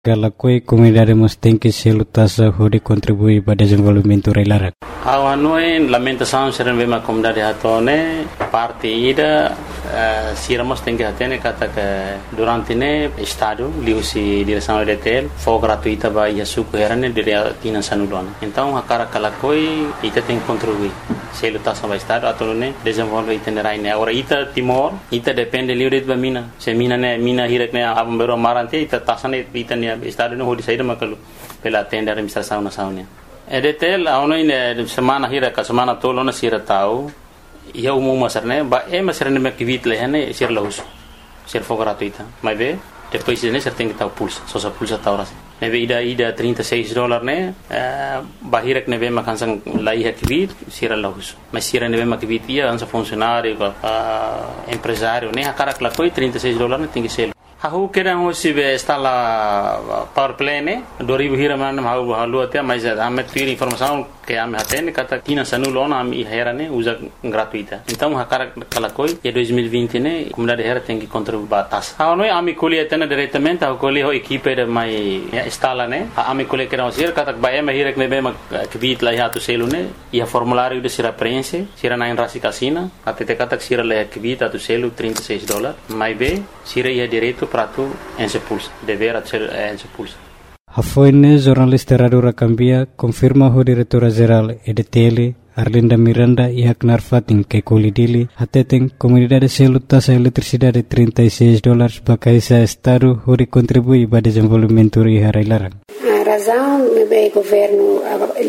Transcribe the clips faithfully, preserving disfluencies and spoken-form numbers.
Galakoi comunidade tem que se lutar para contribuir para o desenvolvimento reilarak. A noi lamentação ser mesmo a comunidade hatone parte ida se irmos tem que atene kata que durante ne estádio liusi direção de hotel foi gratuita para ia suco herane de tina sanulona. Então a cara Galakoi ita tem que contribuir. Se lutar para estádio atone desenvolver itinerário ne agora ita Timor ita depende livre de mina. Se mina ne mina hirak ne abambero marante ita tasane ita ne estádio no hodi saída makalu pela tenda administração nacional. Edetel auno ine semana hira ka semana tolo na sira tau ia umum masarne ba e masarne me kivit lehane sir lahus sir fo gratuita mas be depois ne ser tem que tau pulsa só sa pulsa tauras ne be ida ida trinta e seis dólares ne ba hira ne be makansang lai ha kivit sir lahus mas sir ne be makivit ia ansa funcionário empresário ne hakara kla koi trinta e seis dólares tem que ser Aku kira hosi be stala power play ne dua ribu hira mana mau halu atia mais ame tiri informação que ame hatene kata tina sanulona ame hera ne usa gratuita então hakara kalakoi e dois mil e vinte ne comunidade hera tem que contribuir batas ha noi ame colhe tena diretamente ha colhe ho equipe de mai stala ne ame colhe kira hosi kata ba eme hira ne be ma kvit la hatu selu ne ia formulário de sira prense sira na rasi casina até kata sira le kvit atu selu trinta e seis dólares mai be sira ia direito prato en se pulsa dever ser en se pulsa. Hafoine jornalista Radura Cambia confirma o diretora geral E D T L Arlinda Miranda e Haknar Fatin que colidili hateten comunidade se luta sa eletricidade trinta e seis dólares para esse estado o contribui para desenvolvimento e harailaran. A razão é o governo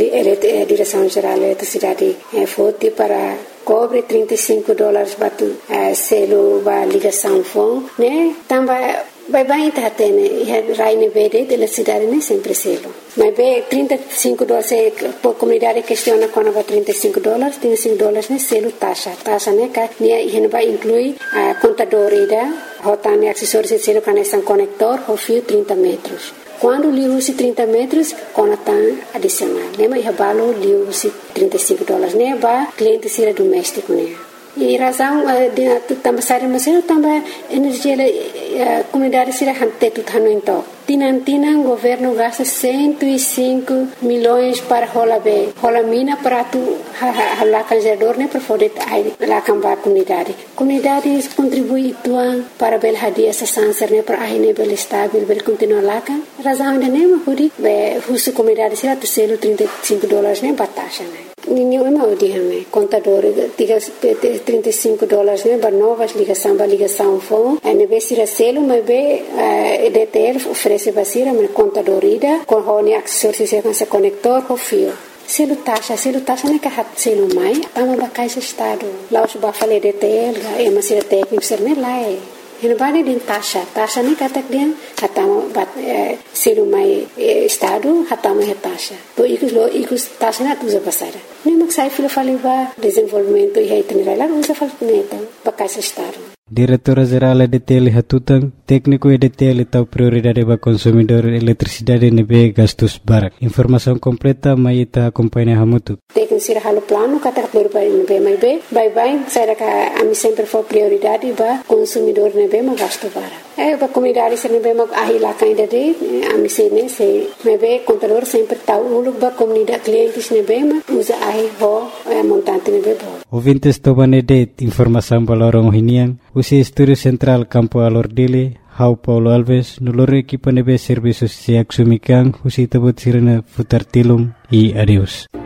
a direção geral da eletricidade é forte para cobre trinta e cinco dólares batu selo ba ligação fon né também vai vai tá tene raine verde de eletricidade né sempre selo mas be trinta e cinco dólares por comunidade questiona quando vai trinta e cinco dólares trinta e cinco dólares né selo taxa taxa né que né ele vai incluir a contador ida rotane acessórios selo conexão conector o fio trinta metros. Quando liu-se trinta metros, conatan adicional. Lembra que balo liu-se trinta e cinco dólares, né? Ba cliente sira doméstico, né? E razão de também sair mas também energia a comunidade sira hante tudo hano então. Tinan tinan governo gasta cento e cinco milhões para rola be rola mina para tu hala canjador né para poder aí lá cambar comunidade. Comunidade contribui tuan para bel hadia essa sanser né para aí né bel estável bel continuar lá kan. Razão de nem huri be husu comunidade sira tu selo trinta e cinco dólares né batasha né. Ninguém mau dihame contador tiga trinta e cinco dólares né para novas ligação para ligação fone né be sira selo mas be E D T L oferece basira mas contador ida com hone acessórios com esse conector o fio selo taxa selo taxa né que hat selo mai tama bakai se estado lá os ba fale E D T L é mas sira técnico ser né lá é Ele vai de taxa, taxa nem kata dia, hatamo bat selo mai estado, hatamo é taxa. Por isso lo, isso taxa não usa passada. Nem mas sai filo faliva desenvolvimento e itinerário usa falta para esse estado. Diretora Geral E D T L Hatutan, técnico E D T L tau prioridade para consumidor eletricidade nebe gastos barak. Informação completa mai ita acompanha hamutu. Técnico sira halo plano kata prioridade nebe mai be, bye bye, sai ka ami sempre for prioridade para consumidor nebe ma gasto barak. É para comunidade sira nebe ma ahila kainda de ami se ne se nebe contador sempre tau ulu para comunidade clientes nebe ma usa ahi ho montante nebe bo. Ouvintes tobanede informação balorong hinian usi Estúdio Central Campo Alordile, Hau Paulo Alves, noloro equipa nebe serviços se axumikan, usi tabut sirena futar tilum e adeus.